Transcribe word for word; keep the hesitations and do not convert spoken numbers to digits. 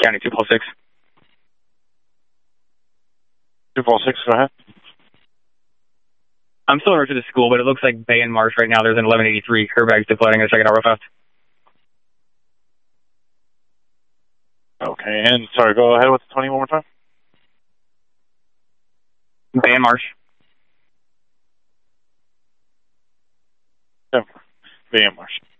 County, two plus six. two four six, go ahead. I'm still in route to the school, but it looks like Bay and Marsh right now. There's an eleven eighty-three curb bags deflating. I'll check it out real fast. Okay, and sorry, go ahead with the twenty one more time. Bay and Marsh. Yeah, Bay and Marsh.